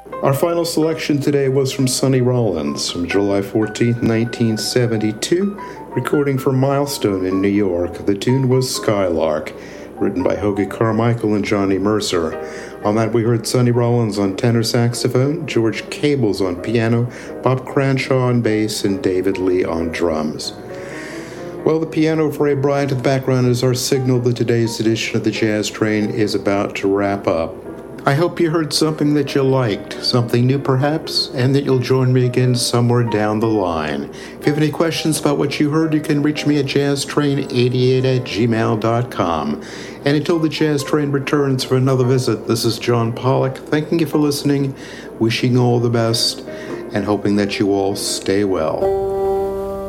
Our final selection today was from Sonny Rollins from July 14th, 1972, recording for Milestone in New York. The tune was Skylark, written by Hoagy Carmichael and Johnny Mercer. On that we heard Sonny Rollins on tenor saxophone, George Cables on piano, Bob Cranshaw on bass, and David Lee on drums. Well, the piano of Ray Bryant in the background is our signal that today's edition of the Jazz Train is about to wrap up. I hope you heard something that you liked, something new perhaps, and that you'll join me again somewhere down the line. If you have any questions about what you heard, you can reach me at jazztrain88@gmail.com. And until the Jazz Train returns for another visit, this is John Pollock, thanking you for listening, wishing you all the best, and hoping that you all stay well.